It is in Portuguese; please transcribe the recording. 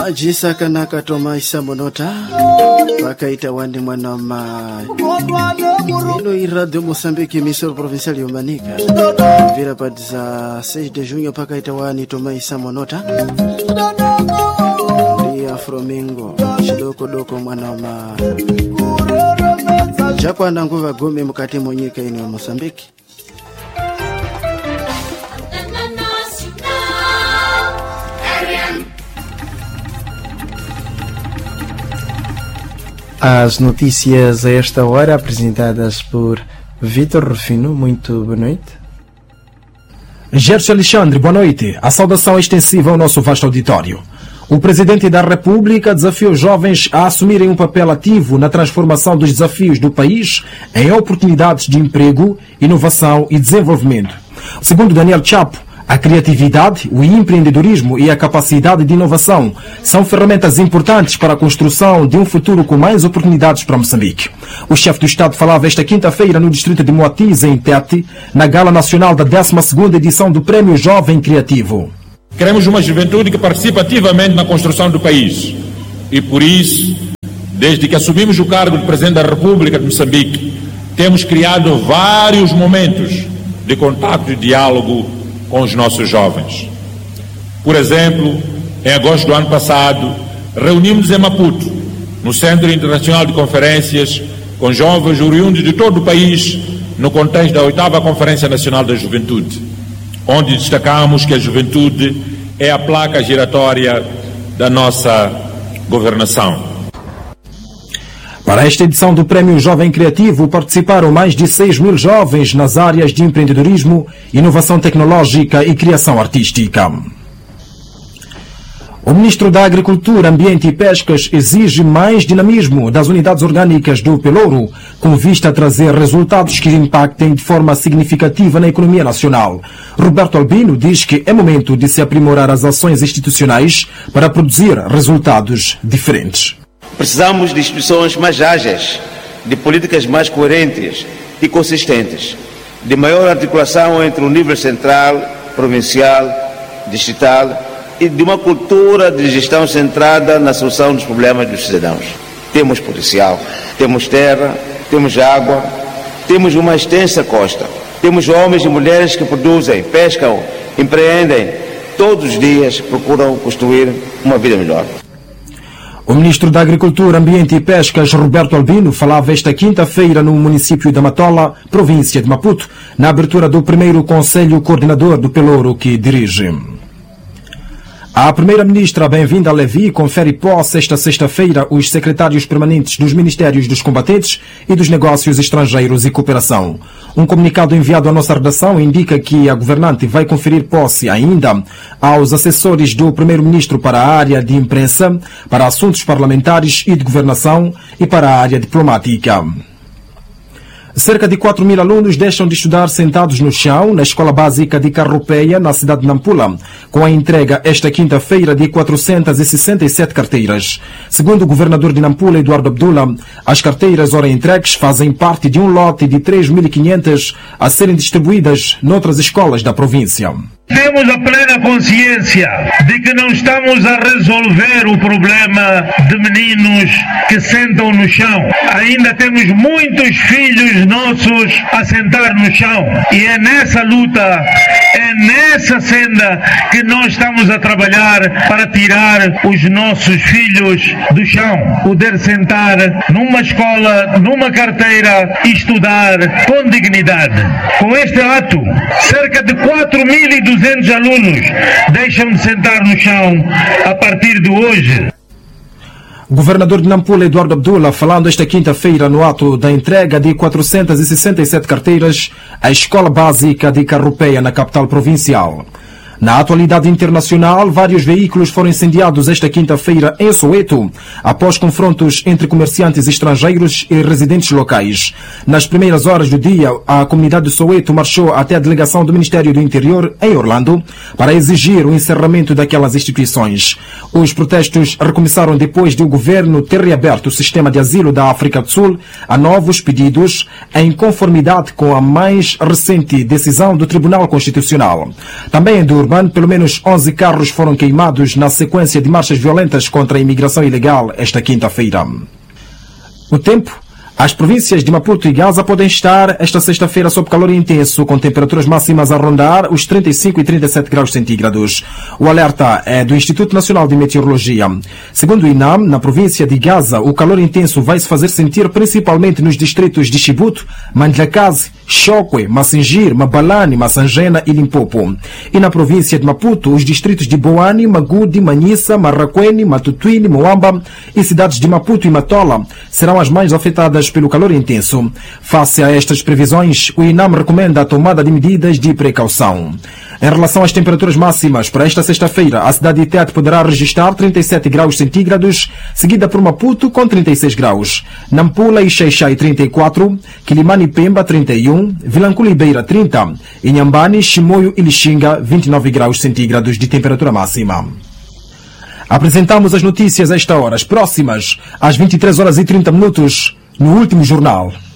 Majisa kanaka toma isa monota pakaita wandi mwana ino iradio Mosambiki misoro provincial yomanika vira padiza 6 de junho pakaita wani toma isa monota dia Fromingo chidoko mwana Jakwa nanguva gome mukati monyika ino Mosambiki. As notícias a esta hora apresentadas por Vitor Rufino. Muito boa noite. Gerson Alexandre, boa noite. A saudação extensiva ao nosso vasto auditório. O Presidente da República desafiou os jovens a assumirem um papel ativo na transformação dos desafios do país em oportunidades de emprego, inovação e desenvolvimento. Segundo Daniel Chapo, a criatividade, o empreendedorismo e a capacidade de inovação são ferramentas importantes para a construção de um futuro com mais oportunidades para Moçambique. O chefe do Estado falava esta quinta-feira no distrito de Moatize, em Tete, na Gala Nacional da 12ª edição do Prémio Jovem Criativo. Queremos uma juventude que participe ativamente na construção do país. E por isso, desde que assumimos o cargo de Presidente da República de Moçambique, temos criado vários momentos de contato e diálogo com os nossos jovens. Por exemplo, em agosto do ano passado, reunimos em Maputo, no Centro Internacional de Conferências, com jovens oriundos de todo o país, no contexto da 8ª Conferência Nacional da Juventude, onde destacamos que a juventude é a placa giratória da nossa governação. Para esta edição do Prémio Jovem Criativo participaram mais de 6.000 jovens nas áreas de empreendedorismo, inovação tecnológica e criação artística. O Ministro da Agricultura, Ambiente e Pescas exige mais dinamismo das unidades orgânicas do Pelouro, com vista a trazer resultados que impactem de forma significativa na economia nacional. Roberto Albino diz que é momento de se aprimorar as ações institucionais para produzir resultados diferentes. Precisamos de instituições mais ágeis, de políticas mais coerentes e consistentes, de maior articulação entre o nível central, provincial, distrital e de uma cultura de gestão centrada na solução dos problemas dos cidadãos. Temos potencial, temos terra, temos água, temos uma extensa costa, temos homens e mulheres que produzem, pescam, empreendem, todos os dias procuram construir uma vida melhor. O Ministro da Agricultura, Ambiente e Pescas, Roberto Albino, falava esta quinta-feira no município da Matola, província de Maputo, na abertura do primeiro Conselho Coordenador do Pelouro que dirige. A Primeira-Ministra Bem-vinda Levi confere posse esta sexta-feira os secretários permanentes dos Ministérios dos Combatentes e dos Negócios Estrangeiros e Cooperação. Um comunicado enviado à nossa redação indica que a governante vai conferir posse ainda aos assessores do Primeiro-Ministro para a área de imprensa, para assuntos parlamentares e de governação e para a área diplomática. Cerca de 4.000 alunos deixam de estudar sentados no chão na Escola Básica de Carropeia, na cidade de Nampula, com a entrega esta quinta-feira de 467 carteiras. Segundo o governador de Nampula, Eduardo Abdullah, as carteiras ora entregues fazem parte de um lote de 3.500 a serem distribuídas noutras escolas da província. Temos a plena consciência de que não estamos a resolver o problema de meninos que sentam no chão. Ainda temos muitos filhos nossos a sentar no chão. E é nessa luta, é nessa senda que nós estamos a trabalhar para tirar os nossos filhos do chão. Poder sentar numa escola, numa carteira e estudar com dignidade. Com este ato, cerca de 4.200 alunos deixam de sentar no chão a partir de hoje. O governador de Nampula, Eduardo Abdullah, falando esta quinta-feira no ato da entrega de 467 carteiras à Escola Básica de Carropeia, na capital provincial. Na atualidade internacional, vários veículos foram incendiados esta quinta-feira em Soweto, após confrontos entre comerciantes estrangeiros e residentes locais. Nas primeiras horas do dia, a comunidade de Soweto marchou até a delegação do Ministério do Interior, em Orlando, para exigir o encerramento daquelas instituições. Os protestos recomeçaram depois de o governo ter reaberto o sistema de asilo da África do Sul a novos pedidos, em conformidade com a mais recente decisão do Tribunal Constitucional. Também em Durban, Durban, pelo menos 11 carros foram queimados na sequência de marchas violentas contra a imigração ilegal esta quinta-feira. O tempo. As províncias de Maputo e Gaza podem estar esta sexta-feira sob calor intenso, com temperaturas máximas a rondar os 35 e 37 graus centígrados. O alerta é do Instituto Nacional de Meteorologia. Segundo o INAM, na província de Gaza, o calor intenso vai se fazer sentir principalmente nos distritos de Chibuto, Mandlakazi, Chokwe, Massingir, Mabalane, Massangena e Limpopo. E na província de Maputo, os distritos de Boane, Magudi, Manhissa, Marraquene, Matutuine, Moamba e cidades de Maputo e Matola serão as mais afetadas pelo calor intenso. Face a estas previsões, o INAM recomenda a tomada de medidas de precaução. Em relação às temperaturas máximas, para esta sexta-feira, a cidade de Tete poderá registrar 37 graus centígrados, seguida por Maputo com 36 graus. Nampula e Xaixai 34, Quilimane e Pemba 31, Vilankulu e Beira 30, Inhambane, Chimoio e Lixinga 29 graus centígrados de temperatura máxima. Apresentamos as notícias a esta hora, as próximas, às 23 horas e 30 minutos, no último jornal.